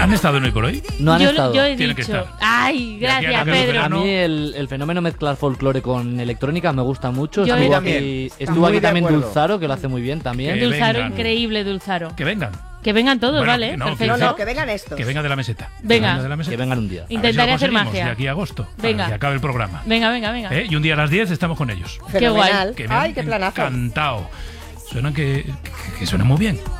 ¿Han estado en Hoy por Hoy? No han estado. Yo he Tienen que dicho. estar. Ay, De aquí a gracias, que acabe el Pedro. A verano. mí el fenómeno mezclar folclore con electrónica me gusta mucho. Yo Estuvo también. aquí, Estoy estuvo muy aquí de también acuerdo. Dulzaro, que lo hace muy bien también. Que Dulzaro, vengan. increíble, Dulzaro. Que vengan. Que vengan todos, Bueno, ¿vale? no, Perfecto. No, que vengan estos. Que venga de la meseta. Venga. De la meseta. Que vengan un día. A ver si Intentaré lo hacer conseguimos magia. de aquí a agosto. Venga. Para que acabe el programa. Venga, venga, venga. Y un día a las 10 estamos con ellos. Qué guay. Fenomenal. Que me han Ay, qué planazo. encantado. Suenan que suenan muy bien.